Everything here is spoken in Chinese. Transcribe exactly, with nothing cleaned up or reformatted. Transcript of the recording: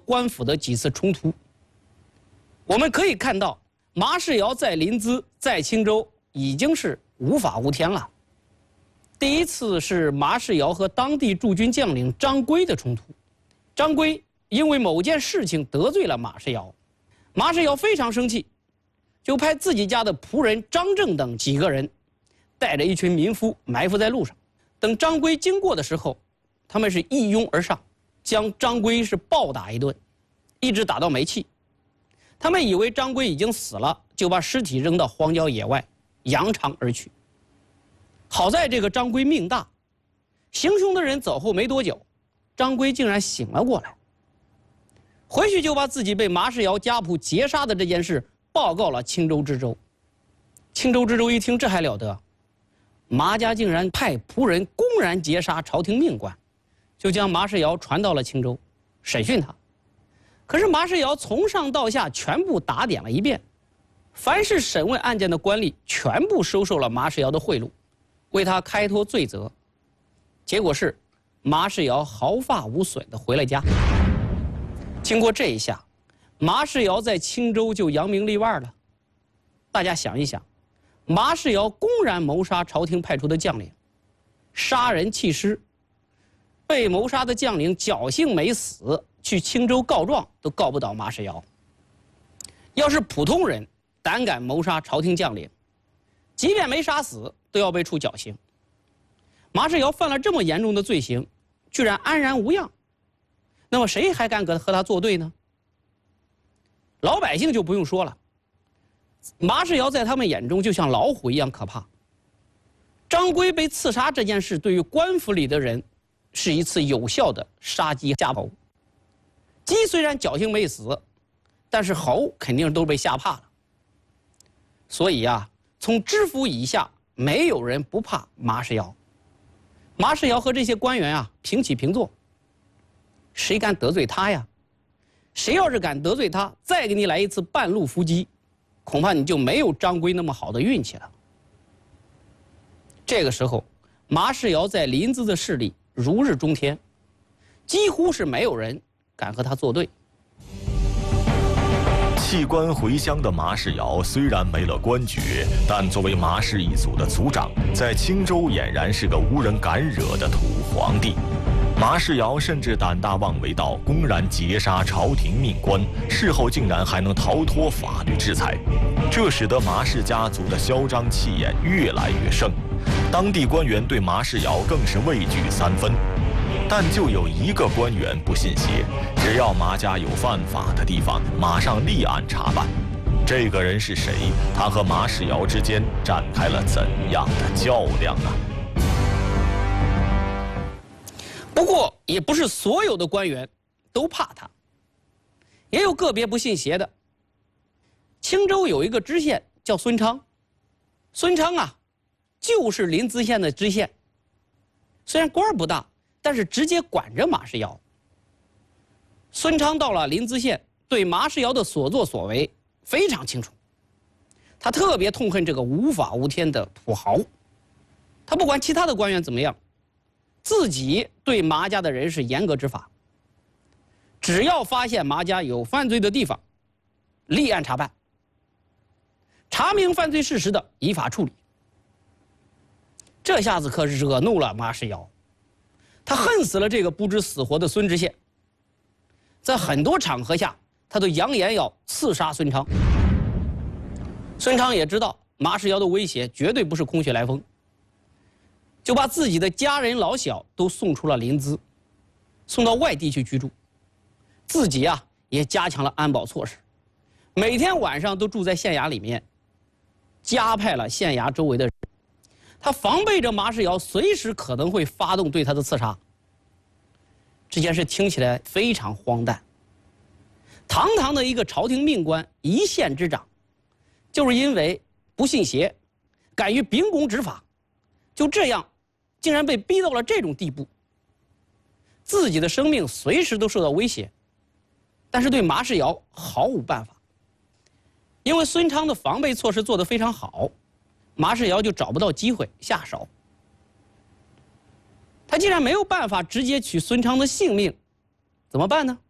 官府的几次冲突。我们可以看到，马士尧在临淄、在青州已经是无法无天了。第一次是马士尧和当地驻军将领张圭的冲突，张圭因为某件事情得罪了马士尧，马士尧非常生气，就派自己家的仆人张正等几个人，带着一群民夫埋伏在路上。等张圭经过的时候，他们是一拥而上，将张圭是暴打一顿，一直打到没气。他们以为张圭已经死了，就把尸体扔到荒郊野外，扬长而去。好在这个张圭命大，行凶的人走后没多久，张圭竟然醒了过来。回去就把自己被马士尧家仆劫杀的这件事报告了青州知州。青州知州一听，这还了得，马家竟然派仆人公然劫杀朝廷命官，就将马士尧传到了青州，审讯他。可是马士尧从上到下全部打点了一遍，凡是审问案件的官吏全部收受了马士尧的贿赂，为他开脱罪责。结果是马士尧毫发无损地回了家。经过这一下，马士尧在青州就扬名立万了。大家想一想，马士尧公然谋杀朝廷派出的将领，杀人弃尸，被谋杀的将领侥幸没死，去青州告状都告不倒马士尧。要是普通人胆敢谋杀朝廷将领，即便没杀死，都要被处绞刑。马士尧犯了这么严重的罪行，居然安然无恙，那么谁还敢和他作对呢？老百姓就不用说了，马士尧在他们眼中就像老虎一样可怕。张圭被刺杀这件事，对于官府里的人是一次有效的杀鸡吓猴。鸡虽然侥幸没死，但是猴肯定都被吓怕了。所以啊，从知府以下，没有人不怕马士尧。马士尧和这些官员啊平起平坐，谁敢得罪他呀？谁要是敢得罪他，再给你来一次半路伏击，恐怕你就没有张圭那么好的运气了。这个时候，马士尧在临淄的势力如日中天，几乎是没有人敢和他作对。 弃官回乡的马士尧虽然没了官爵，但作为马氏一族的族长，在青州俨然是个无人敢惹的土皇帝。马士尧甚至胆大妄为到公然劫杀朝廷命官，事后竟然还能逃脱法律制裁，这使得马氏家族的嚣张气焰越来越盛，当地官员对马士尧更是畏惧三分。但就有一个官员不信邪，只要马家有犯法的地方，马上立案查办。这个人是谁？他和马士尧之间展开了怎样的较量呢？ 不过，也不是所有的官员都怕他，也有个别不信邪的。青州有一个知县叫孙昌，孙昌啊，就是临淄县的知县，虽然官儿不大，但是直接管着马士尧。孙昌到了临淄县，对马士尧的所作所为非常清楚，他特别痛恨这个无法无天的土豪。他不管其他的官员怎么样，自己对马家的人是严格执法，只要发现马家有犯罪的地方，立案查办，查明犯罪事实的依法处理。这下子可惹怒了马士尧，他恨死了这个不知死活的孙知县，在很多场合下，他都扬言要刺杀孙昌。孙昌也知道马士尧的威胁绝对不是空穴来风，就把自己的家人老小都送出了临淄，送到外地去居住，自己啊也加强了安保措施，每天晚上都住在县衙里面，加派了县衙周围的人，他防备着马士尧随时可能会发动对他的刺杀。这件事听起来非常荒诞，堂堂的一个朝廷命官，一县之长，就是因为不信邪，敢于秉公执法，就这样竟然被逼到了这种地步，自己的生命随时都受到威胁，但是对马士尧毫无办法。因为孙昌的防备措施做得非常好，马士尧就找不到机会下手。他既然没有办法直接取孙昌的性命，怎么办呢？